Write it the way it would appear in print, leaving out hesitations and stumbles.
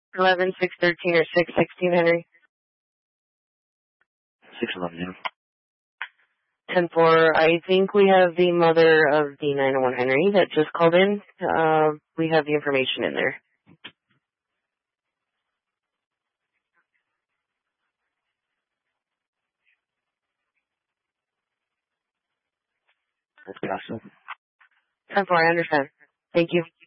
11613 or 616, Henry? 611. 10-4. I think we have the mother of the 901 Henry that just called in. We have the information in there. That's possible. 10-4, I understand. Thank you.